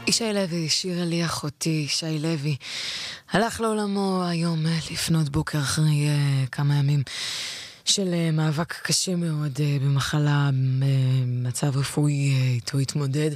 ישי לוי, שיר אלי אחותי, ישי לוי, הלך לעולמו היום לפנות בוקר אחרי כמה ימים של מאבק קשה מאוד במחלה, במצב רפואי איתו התמודד.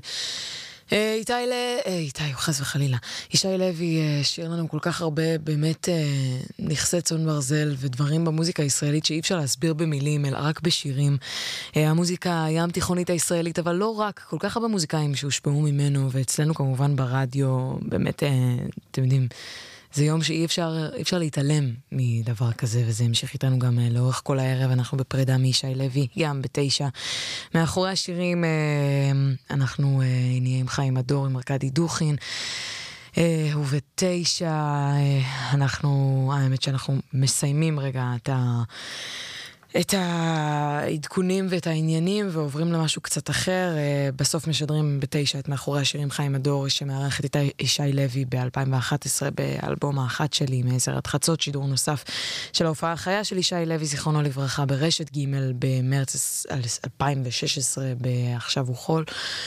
איתי, חס וחלילה. ישי לוי שיר לנו כל כך הרבה באמת נכסי צאן ברזל ודברים במוזיקה הישראלית שאי אפשר להסביר במילים, אלא רק בשירים. המוזיקה הים תיכונית הישראלית, אבל לא רק, כל כך הרבה מוזיקאים שהושפעו ממנו, ואצלנו כמובן ברדיו, באמת, אתם יודעים, זה יום שאי אפשר להתעלם מדבר כזה, וזה המשיך איתנו גם לאורך כל הערב. אנחנו בפרידה מישי לוי, גם 9. מאחורי השירים אנחנו נהיה עם חיים הדור, עם ארכדי דוכין, וב9 האמת שאנחנו מסיימים רגע את העדכונים ואת העניינים ועוברים למשהו קצת אחר. בסוף משדרים 9 את מאחורי השירים חיים הדור, שמערכת את ישי לוי ב-2011 באלבום האחת שלי מ10 עד חצות, שידור נוסף של ההופעה החיה של ישי לוי זיכרונו לברכה ברשת ג' במרץ 2016 בעכשיו וחול.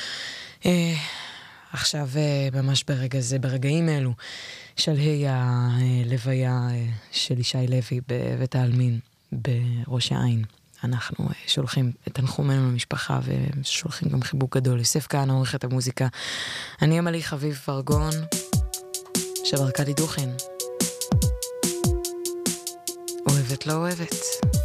עכשיו ממש ברגעים אלו של הלוויה של ישי לוי בבית העלמין בראש העין. אנחנו שולחים את תנחומינו למשפחה ושולחים גם חיבוק גדול. יוסף כהן עורך את המוזיקה, אני אמלי חביב פרגון של ארכדי דוכין. אוהבת לא אוהבת.